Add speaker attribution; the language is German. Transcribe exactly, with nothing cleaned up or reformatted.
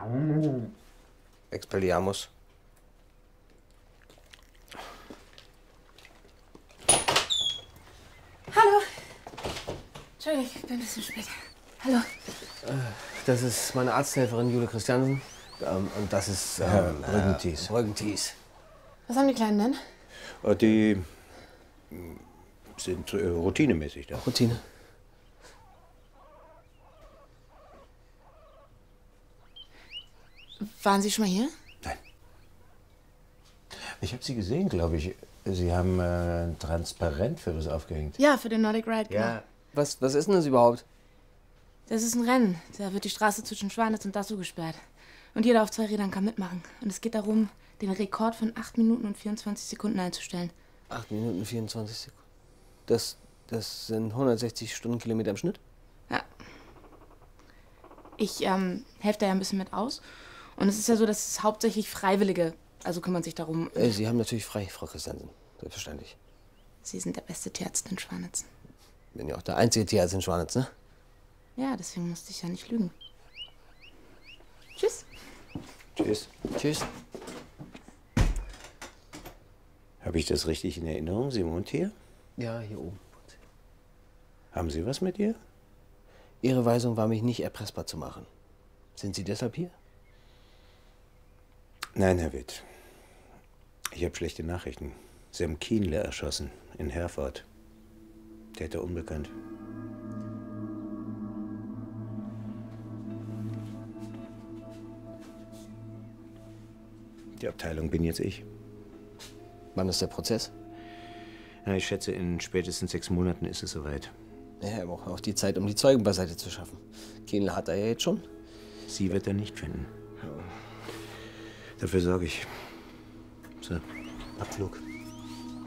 Speaker 1: Expelliarmus.
Speaker 2: Hallo. Entschuldigung, ich bin ein bisschen spät. Hallo.
Speaker 1: Das ist meine Arzthelferin Jule Christiansen. Ähm, und das ist ähm,
Speaker 3: äh, Rügentiis.
Speaker 1: Rügentiis.
Speaker 2: Was haben die Kleinen denn?
Speaker 3: Äh, Die sind äh, routinemäßig da.
Speaker 1: Routine.
Speaker 2: Waren Sie schon mal hier?
Speaker 3: Nein. Ich habe Sie gesehen, glaube ich. Sie haben äh, ein Transparent für was aufgehängt.
Speaker 2: Ja, für den Nordic Ride, genau.
Speaker 1: Was, was ist denn das überhaupt?
Speaker 2: Das ist ein Rennen. Da wird die Straße zwischen Schwanitz und Dassow gesperrt. Und jeder auf zwei Rädern kann mitmachen. Und es geht darum, den Rekord von acht Minuten und vierundzwanzig Sekunden einzustellen.
Speaker 1: acht Minuten vierundzwanzig Sekunden. Das, das sind hundertsechzig Stundenkilometer im Schnitt?
Speaker 2: Ja. Ich ähm, helfe da ja ein bisschen mit aus. Und es ist ja so, dass es hauptsächlich Freiwillige, also kümmern sich darum.
Speaker 1: Äh, Sie haben natürlich frei, Frau Christiansen. Selbstverständlich.
Speaker 2: Sie sind der beste Tierarzt in Schwanitz.
Speaker 1: Bin ja auch der einzige Tierarzt in Schwanitz, ne?
Speaker 2: Ja, deswegen musste ich ja nicht lügen. Tschüss.
Speaker 3: Tschüss.
Speaker 1: Tschüss.
Speaker 3: Habe ich das richtig in Erinnerung? Sie wohnt hier?
Speaker 1: Ja, hier oben.
Speaker 3: Haben Sie was mit ihr?
Speaker 1: Ihre Weisung war, mich nicht erpressbar zu machen. Sind Sie deshalb hier?
Speaker 3: Nein, Herr Witt. Ich habe schlechte Nachrichten. Sie haben Kienle erschossen in Herford. Täter unbekannt. Die Abteilung bin jetzt ich.
Speaker 1: Wann ist der Prozess?
Speaker 3: Ja, ich schätze, in spätestens sechs Monaten ist es soweit.
Speaker 1: Ja, er braucht auch die Zeit, um die Zeugen beiseite zu schaffen. Kienle hat er ja jetzt schon.
Speaker 3: Sie wird er nicht finden. Dafür sorge ich. So, Abflug.